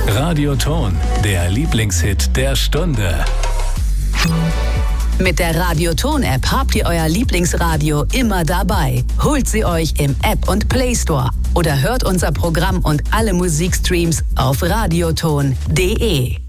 Radioton, der Lieblingshit der Stunde. Mit der Radioton-App habt ihr euer Lieblingsradio immer dabei. Holt sie euch im App und Play Store oder hört unser Programm und alle Musikstreams auf radioton.de.